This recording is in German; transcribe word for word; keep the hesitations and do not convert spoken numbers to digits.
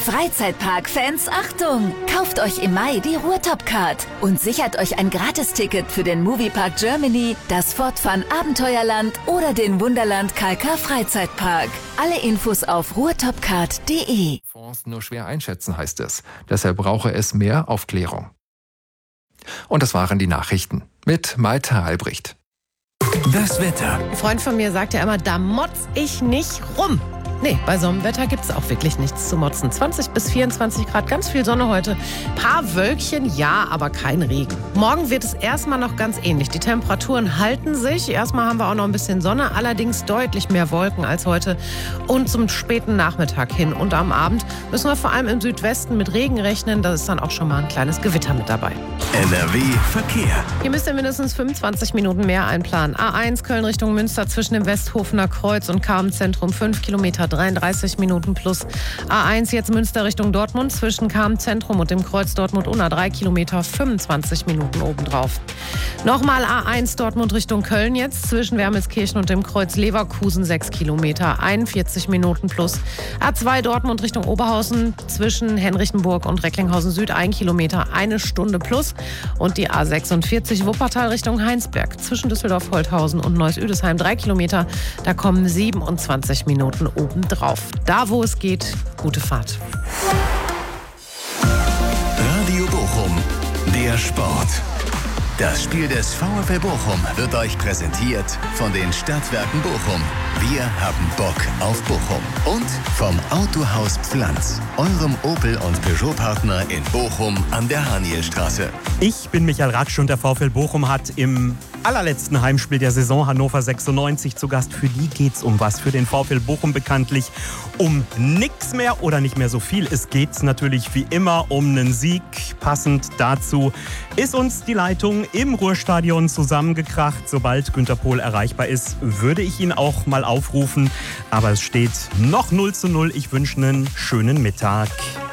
Freizeitpark-Fans, Achtung! Kauft euch im Mai die Ruhrtop-Card und sichert euch ein Gratisticket für den Moviepark Germany, das Fort Fun Abenteuerland oder den Wunderland Kalkar Freizeitpark. Alle Infos auf ruhrtopcard punkt de. Fonds nur schwer einschätzen, heißt es. Deshalb brauche es mehr Aufklärung. Und das waren die Nachrichten mit Malte Albrecht. Das Wetter. Ein Freund von mir sagt ja immer, da motz ich nicht rum. Nee, bei so einem Wetter gibt es auch wirklich nichts zu motzen. zwanzig bis vierundzwanzig Grad, ganz viel Sonne heute. Paar Wölkchen, ja, aber kein Regen. Morgen wird es erstmal noch ganz ähnlich. Die Temperaturen halten sich. Erstmal haben wir auch noch ein bisschen Sonne, allerdings deutlich mehr Wolken als heute. Und zum späten Nachmittag hin und am Abend müssen wir vor allem im Südwesten mit Regen rechnen. Da ist dann auch schon mal ein kleines Gewitter mit dabei. N R W Verkehr. Hier müsst ihr mindestens fünfundzwanzig Minuten mehr einplanen. A eins Köln Richtung Münster zwischen dem Westhofener Kreuz und Carmen-Zentrum fünf Kilometer, dreiunddreißig Minuten plus. A eins jetzt Münster Richtung Dortmund zwischen Carmen-Zentrum und dem Kreuz Dortmund-Unna drei Kilometer, fünfundzwanzig Minuten obendrauf. Nochmal A eins Dortmund Richtung Köln jetzt zwischen Wermelskirchen und dem Kreuz Leverkusen sechs Kilometer, einundvierzig Minuten plus. A zwei Dortmund Richtung Oberhausen zwischen Henrichenburg und Recklinghausen Süd ein Kilometer, eine Stunde plus. Und die A sechsundvierzig Wuppertal Richtung Heinsberg zwischen Düsseldorf-Holthausen und Neuss-Üdesheim drei Kilometer. Da kommen siebenundzwanzig Minuten obendrauf. Da, wo es geht, gute Fahrt. Radio Bochum, der Sport. Das Spiel des VfL Bochum wird euch präsentiert von den Stadtwerken Bochum. Wir haben Bock auf Bochum. Und vom Autohaus Pflanz, eurem Opel- und Peugeot-Partner in Bochum an der Hanielstraße. Ich bin Michael Ratsch und der VfL Bochum hat im allerletzten Heimspiel der Saison Hannover sechsundneunzig zu Gast. Für die geht's um was. Für den VfL Bochum bekanntlich um nichts mehr oder nicht mehr so viel. Es geht natürlich wie immer um einen Sieg. Passend dazu ist uns die Leitung im Ruhrstadion zusammengekracht. Sobald Günter Pohl erreichbar ist, würde ich ihn auch mal aufrufen. Aber es steht noch null zu null. Ich wünsche einen schönen Mittag.